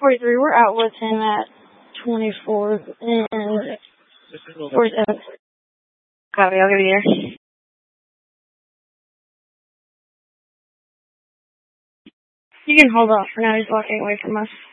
43. We're out with him at 24th and 47th. Copy, I'll give you there. You can hold off for now. He's walking away from us.